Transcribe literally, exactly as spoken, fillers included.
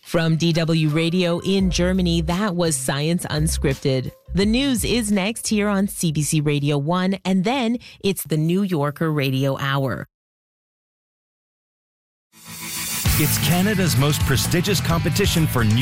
From D W Radio in Germany, that was Science Unscripted. The news is next here on C B C Radio one, and then it's the New Yorker Radio Hour. It's Canada's most prestigious competition for